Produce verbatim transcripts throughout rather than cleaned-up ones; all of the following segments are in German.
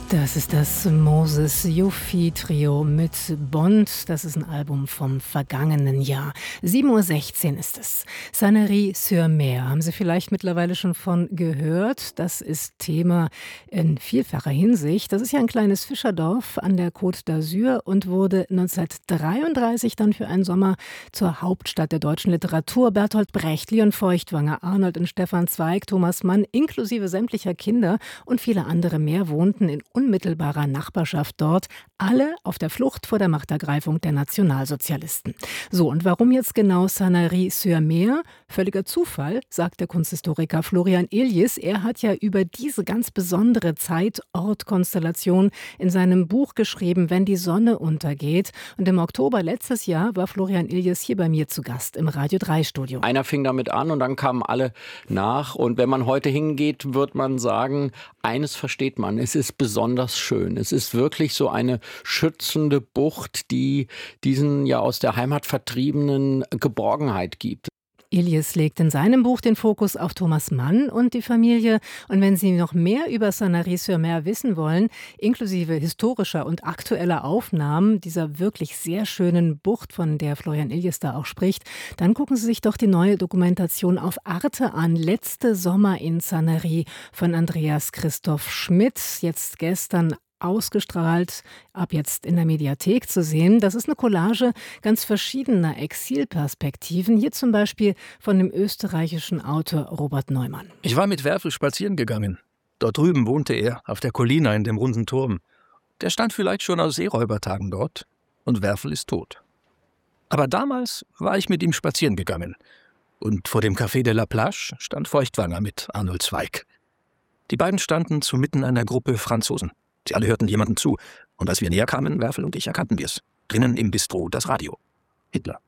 Das ist das Moses Yofi Trio mit Bond. Das ist ein Album vom vergangenen Jahr. sieben Uhr sechzehn ist es. Sanary-sur-Mer. Haben Sie vielleicht mittlerweile schon von gehört? Das ist Thema in vielfacher Hinsicht. Das ist ja ein kleines Fischerdorf an der Côte d'Azur und wurde neunzehnhundertdreiunddreißig dann für einen Sommer zur Hauptstadt der deutschen Literatur. Bertolt Brecht, Leon Feuchtwanger, Arnold und Stefan Zweig, Thomas Mann inklusive sämtlicher Kinder und viele andere mehr wohnten in unmittelbarer Nachbarschaft dort, alle auf der Flucht vor der Machtergreifung der Nationalsozialisten. So, und warum jetzt genau Sanary-sur-Mer? Völliger Zufall, sagt der Kunsthistoriker Florian Illies. Er hat ja über diese ganz besondere Zeit-Ort-Konstellation in seinem Buch geschrieben, Wenn die Sonne untergeht. Und im Oktober letztes Jahr war Florian Illies hier bei mir zu Gast im Radio drei Studio. Einer fing damit an und dann kamen alle nach. Und wenn man heute hingeht, wird man sagen, eines versteht man, es ist besonders schön. Es ist wirklich so eine schützende Bucht, die diesen ja aus der Heimat Vertriebenen Geborgenheit gibt. Illies legt in seinem Buch den Fokus auf Thomas Mann und die Familie. Und wenn Sie noch mehr über Sanary-sur-Mer wissen wollen, inklusive historischer und aktueller Aufnahmen dieser wirklich sehr schönen Bucht, von der Florian Illies da auch spricht, dann gucken Sie sich doch die neue Dokumentation auf Arte an. Letzte Sommer in Sanary von Andreas Christoph Schmidt. Jetzt gestern ausgestrahlt, ab jetzt in der Mediathek zu sehen. Das ist eine Collage ganz verschiedener Exilperspektiven. Hier zum Beispiel von dem österreichischen Autor Robert Neumann. Ich war mit Werfel spazieren gegangen. Dort drüben wohnte er, auf der Collina in dem runden Turm. Der stand vielleicht schon aus Seeräubertagen dort und Werfel ist tot. Aber damals war ich mit ihm spazieren gegangen. Und vor dem Café de la Plage stand Feuchtwanger mit Arnold Zweig. Die beiden standen zu mitten einer Gruppe Franzosen. Sie alle hörten jemandem zu. Und als wir näher kamen, Werfel und ich, erkannten wir es. Drinnen im Bistro das Radio. Hitler.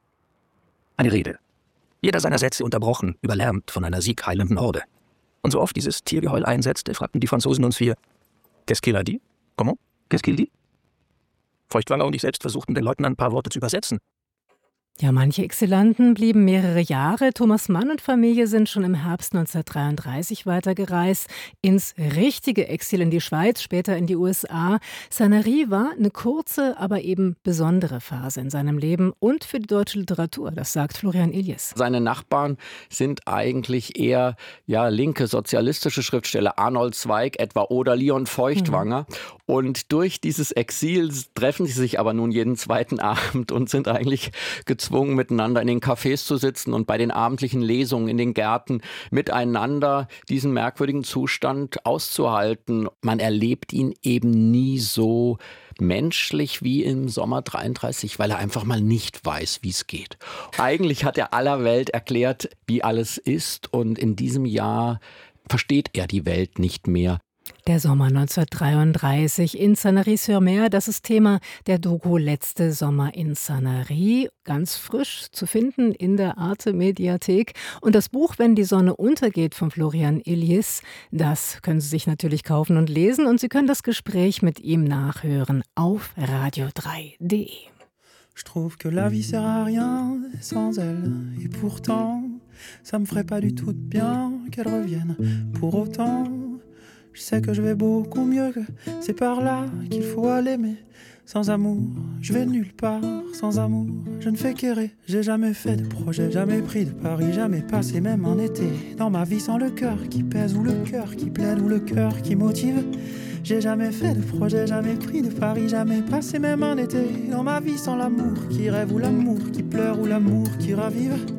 Eine Rede. Jeder seiner Sätze unterbrochen, überlärmt von einer siegheilenden Horde. Und so oft dieses Tiergeheul einsetzte, fragten die Franzosen uns vier, Qu'est-ce qu'il a dit? Comment? Qu'est-ce qu'il dit? Feuchtwanger und ich selbst versuchten, den Leuten ein paar Worte zu übersetzen. Ja, manche Exilanten blieben mehrere Jahre. Thomas Mann und Familie sind schon im Herbst neunzehnhundertdreiunddreißig weitergereist, ins richtige Exil in die Schweiz, später in die U S A. Sanary war eine kurze, aber eben besondere Phase in seinem Leben und für die deutsche Literatur, das sagt Florian Illies. Seine Nachbarn sind eigentlich eher ja, linke sozialistische Schriftsteller, Arnold Zweig etwa oder Leon Feuchtwanger. Mhm. Und durch dieses Exil treffen sie sich aber nun jeden zweiten Abend und sind eigentlich gezwungen, miteinander in den Cafés zu sitzen und bei den abendlichen Lesungen in den Gärten miteinander diesen merkwürdigen Zustand auszuhalten. Man erlebt ihn eben nie so menschlich wie im Sommer dreiunddreißig, weil er einfach mal nicht weiß, wie es geht. Eigentlich hat er aller Welt erklärt, wie alles ist, und in diesem Jahr versteht er die Welt nicht mehr. Der Sommer neunzehnhundertdreiunddreißig in Sanary-sur-Mer, das ist Thema der Doku Letzte Sommer in Sanary, ganz frisch zu finden in der Arte-Mediathek. Und das Buch Wenn die Sonne untergeht von Florian Illies, das können Sie sich natürlich kaufen und lesen, und Sie können das Gespräch mit ihm nachhören auf radio drei punkt de. Je trouve que la vie sert à rien sans elle. Et pourtant, ça me ferait pas du tout de bien qu'elle revienne pour autant. Je sais que je vais beaucoup mieux, que c'est par là qu'il faut aller, mais sans amour, je vais nulle part. Sans amour, je ne fais qu'errer. J'ai jamais fait de projet, jamais pris de pari, jamais passé même en été dans ma vie sans le cœur qui pèse, ou le cœur qui plaide, ou le cœur qui motive. J'ai jamais fait de projet, jamais pris de pari, jamais passé même un été dans ma vie sans l'amour qui rêve, ou l'amour qui pleure, ou l'amour qui ravive.